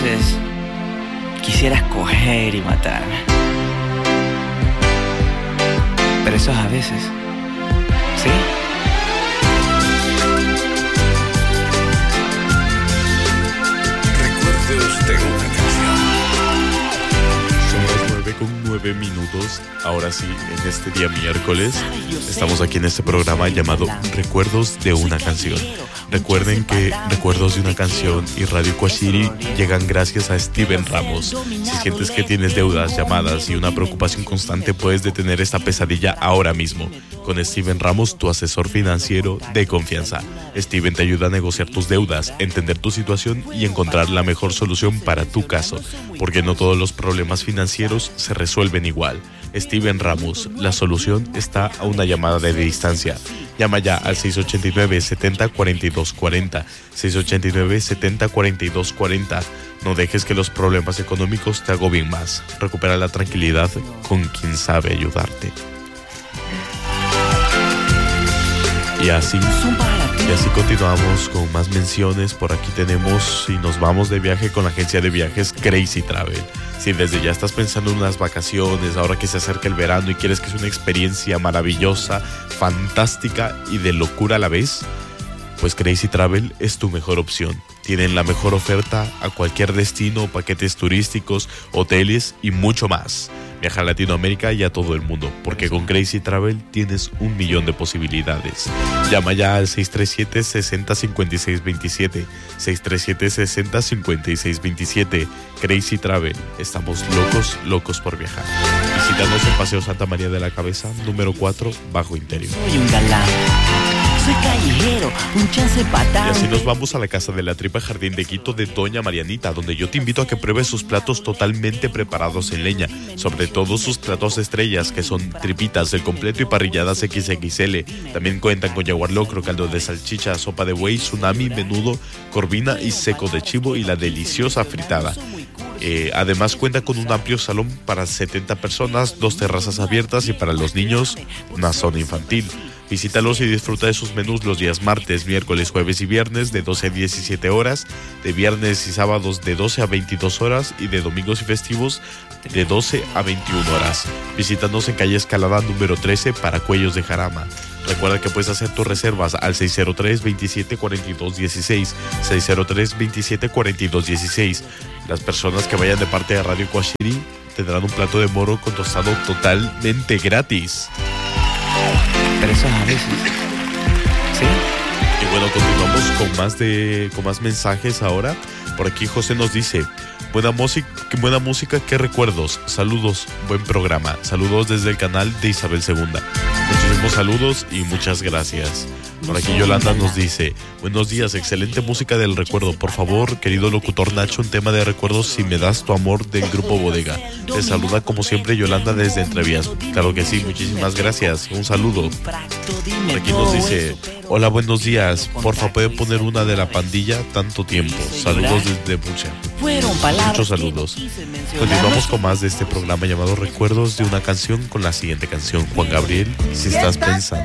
veces quisiera escoger y matarme. Pero eso es a veces, ¿sí? Recuerdos de una canción. Son las 9:09. Ahora sí, en este día miércoles, estamos aquí en este programa llamado Recuerdos de una canción. Recuerden que Recuerdos de una canción y Radio Kwajiri llegan gracias a Steven Ramos. Si sientes que tienes deudas, llamadas y una preocupación constante, puedes detener esta pesadilla ahora mismo. Con Steven Ramos, tu asesor financiero de confianza. Steven te ayuda a negociar tus deudas, entender tu situación y encontrar la mejor solución para tu caso. Porque no todos los problemas financieros se resuelven igual. Steven Ramos, la solución está a una llamada de distancia. Llama ya al 689-70-4240, 689-70-4240. No dejes que los problemas económicos te agobien más. Recupera la tranquilidad con quien sabe ayudarte. Y así continuamos con más menciones. Por aquí tenemos, y nos vamos de viaje con la agencia de viajes Crazy Travel. Si desde ya estás pensando en unas vacaciones, ahora que se acerca el verano y quieres que sea una experiencia maravillosa, fantástica y de locura a la vez, pues Crazy Travel es tu mejor opción. Tienen la mejor oferta a cualquier destino, paquetes turísticos, hoteles y mucho más. Viaja a Latinoamérica y a todo el mundo, porque con Crazy Travel tienes 1.000.000 de posibilidades. Llama ya al 637-605627, 637-605627. Crazy Travel, estamos locos por viajar. Visítanos en Paseo Santa María de la Cabeza, número 4, Bajo Interior. Soy un galán, soy callejero, un chance patán. Y así nos vamos a la Casa de la Tripa Jardín de Quito de Doña Marianita, donde yo te invito a que pruebes sus platos totalmente preparados en leña, sobre todo sus platos estrellas, que son tripitas del completo y parrilladas XXL. También cuentan con jaguar locro, caldo de salchicha, sopa de buey, tsunami, menudo, corvina y seco de chivo y la deliciosa fritada. Además cuenta con un amplio salón para 70 personas, 2 terrazas abiertas y para los niños una zona infantil. Visítalos y disfruta de sus menús los días martes, miércoles, jueves y viernes de 12 a 17 horas, de viernes y sábados de 12 a 22 horas y de domingos y festivos de 12 a 21 horas. Visítanos en calle Escalada número 13 para Cuellos de Jarama. Recuerda que puedes hacer tus reservas al 603-2742-16, 603-2742-16. Las personas que vayan de parte de Radio Kwajiri tendrán un plato de moro con tostado totalmente gratis. Pero eso es a veces, ¿sí? Y bueno, continuamos con más mensajes ahora. Por aquí José nos dice: buena música, qué recuerdos. Saludos, buen programa. Saludos desde el canal de Isabel II. Muchísimos saludos y muchas gracias. Por aquí Yolanda nos dice: buenos días, excelente música del recuerdo. Por favor, querido locutor Nacho, un tema de recuerdos, Si me das tu amor, del Grupo Bodega. Te saluda como siempre Yolanda desde Entrevías. Claro que sí, muchísimas gracias. Un saludo. Por aquí nos dice: hola, buenos días. Porfa, ¿puede poner una de La Pandilla? Tanto tiempo. Saludos desde Bucha. Muchos saludos. Continuamos con más de este programa llamado Recuerdos de una canción, con la siguiente canción. Juan Gabriel, Si estás pensando.